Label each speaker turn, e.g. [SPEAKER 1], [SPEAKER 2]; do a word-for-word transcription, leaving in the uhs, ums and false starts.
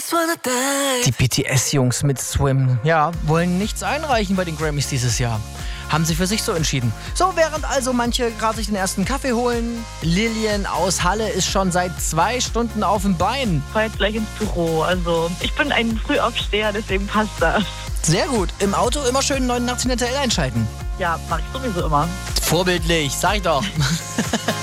[SPEAKER 1] Die B T S-Jungs mit Swim, ja, wollen nichts einreichen bei den Grammys dieses Jahr. Haben sie für sich so entschieden. So, während also manche gerade sich den ersten Kaffee holen, Lilian aus Halle ist schon seit zwei Stunden auf dem Bein.
[SPEAKER 2] Ich fahr jetzt gleich ins Büro. Also ich bin ein Frühaufsteher, deswegen passt das.
[SPEAKER 1] Sehr gut. Im Auto immer schön neunundachtzig N T L einschalten.
[SPEAKER 2] Ja, mach ich sowieso immer.
[SPEAKER 1] Vorbildlich, sag ich doch.